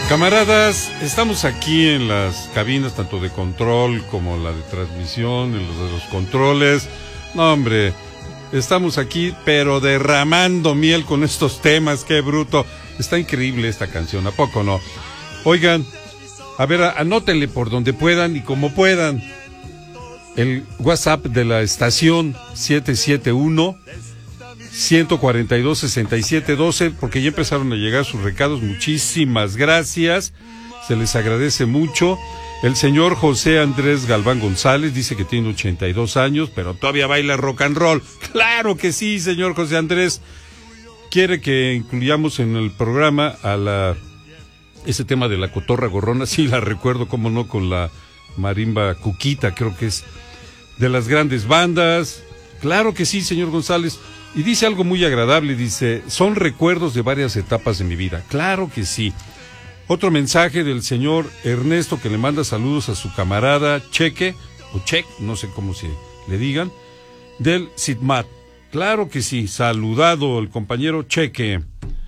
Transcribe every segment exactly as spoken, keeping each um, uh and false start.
Camaradas, estamos aquí en las cabinas tanto de control como la de transmisión, en los de los controles. No, hombre, estamos aquí pero derramando miel con estos temas, qué bruto. Está increíble esta canción, ¿a poco no? Oigan, a ver, anótenle por donde puedan y como puedan. El WhatsApp de la estación siete siete uno, uno cuatro dos, seis siete uno dos, porque ya empezaron a llegar sus recados. Muchísimas gracias, se les agradece mucho. El señor José Andrés Galván González dice que tiene ochenta y dos años, pero todavía baila rock and roll. Claro que sí, señor José Andrés. Quiere que incluyamos en el programa a la ese tema de la cotorra gorrona. Sí, la recuerdo, cómo no, con la marimba Cuquita, creo que es de las grandes bandas. Claro que sí, señor González. Y dice algo muy agradable, dice, son recuerdos de varias etapas de mi vida. Claro que sí. Otro mensaje del señor Ernesto, que le manda saludos a su camarada Cheque, o Check, no sé cómo se le digan, del SITMAT. Claro que sí, saludado el compañero Cheque.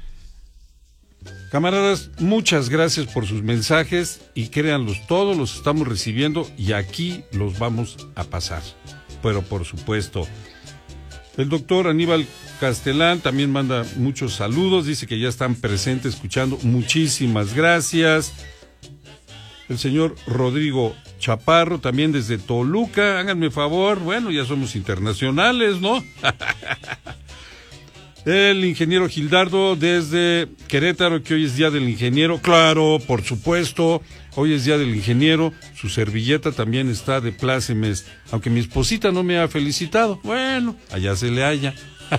Camaradas, muchas gracias por sus mensajes y créanlos, todos los estamos recibiendo y aquí los vamos a pasar. Pero por supuesto, el doctor Aníbal Castelán también manda muchos saludos, dice que ya están presentes escuchando, muchísimas gracias. El señor Rodrigo Chaparro también desde Toluca, háganme favor, bueno, ya somos internacionales, ¿no? El ingeniero Gildardo desde Querétaro, que hoy es día del ingeniero, claro, por supuesto, hoy es día del ingeniero, su servilleta también está de plácemes, aunque mi esposita no me ha felicitado, bueno, allá se le halla.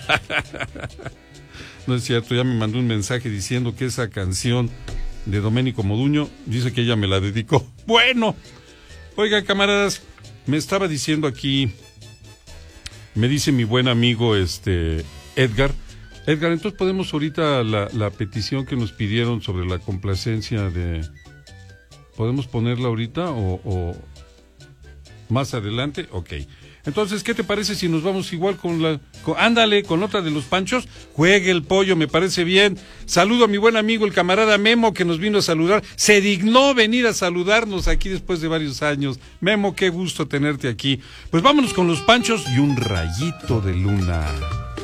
No es cierto, ya me mandó un mensaje diciendo que esa canción de Doménico Moduño, dice que ella me la dedicó. Bueno, oiga, camaradas, me estaba diciendo aquí, me dice mi buen amigo este Edgar, Edgar, entonces podemos ahorita la, la petición que nos pidieron sobre la complacencia de... ¿Podemos ponerla ahorita o, o más adelante? Ok. Entonces, ¿qué te parece si nos vamos igual con la... Con, ándale, con otra de los Panchos? Juegue el pollo, me parece bien. Saludo a mi buen amigo, el camarada Memo, que nos vino a saludar. Se dignó venir a saludarnos aquí después de varios años. Memo, qué gusto tenerte aquí. Pues vámonos con los Panchos y un rayito de luna.